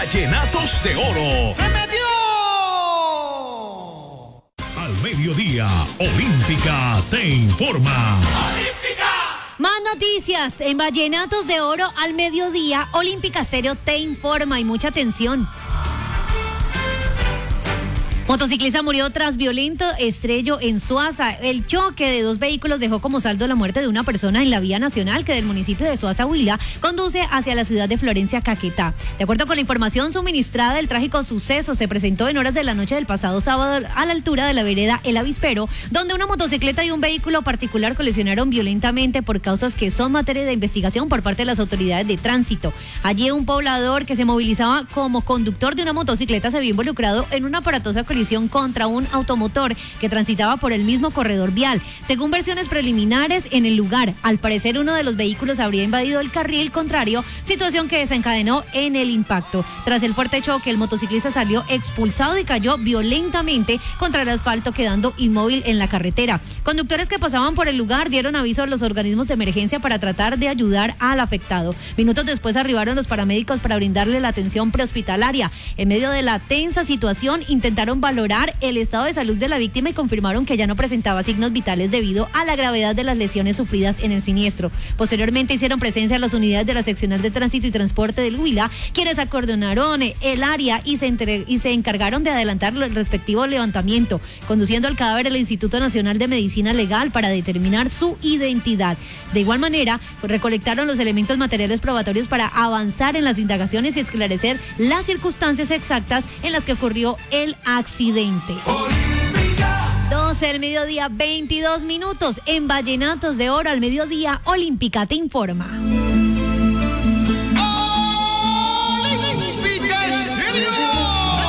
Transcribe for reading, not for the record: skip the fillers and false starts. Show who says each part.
Speaker 1: Vallenatos de Oro.
Speaker 2: ¡Se metió!
Speaker 1: Al mediodía, Olímpica te informa.
Speaker 3: Más noticias en Vallenatos de Oro al mediodía. Olímpica Stereo te informa y mucha atención. Motociclista murió tras violento estrello en Suaza. El choque de dos vehículos dejó como saldo la muerte de una persona en la vía nacional que del municipio de Suaza, Huila, conduce hacia la ciudad de Florencia, Caquetá. De acuerdo con la información suministrada, el trágico suceso se presentó en horas de la noche del pasado sábado a la altura de la vereda El Avispero, donde una motocicleta y un vehículo particular colisionaron violentamente por causas que son materia de investigación por parte de las autoridades de tránsito. Allí un poblador que se movilizaba como conductor de una motocicleta se vio involucrado en una aparatosa colisión contra un automotor que transitaba por el mismo corredor vial. Según versiones preliminares, en el lugar, al parecer uno de los vehículos habría invadido el carril contrario, situación que desencadenó en el impacto. Tras el fuerte choque, el motociclista salió expulsado y cayó violentamente contra el asfalto, quedando inmóvil en la carretera. Conductores que pasaban por el lugar dieron aviso a los organismos de emergencia para tratar de ayudar al afectado. Minutos después arribaron los paramédicos para brindarle la atención prehospitalaria. En medio de la tensa situación, intentaron valorar el estado de salud de la víctima y confirmaron que ya no presentaba signos vitales debido a la gravedad de las lesiones sufridas en el siniestro. Posteriormente hicieron presencia las unidades de la seccional de tránsito y transporte del Huila, quienes acordonaron el área y se encargaron de adelantar el respectivo levantamiento, conduciendo el cadáver al Instituto Nacional de Medicina Legal para determinar su identidad. De igual manera, recolectaron los elementos materiales probatorios para avanzar en las indagaciones y esclarecer las circunstancias exactas en las que ocurrió el accidente. 12 del mediodía, 22 minutos. En Vallenatos de Oro al mediodía, Olímpica te informa.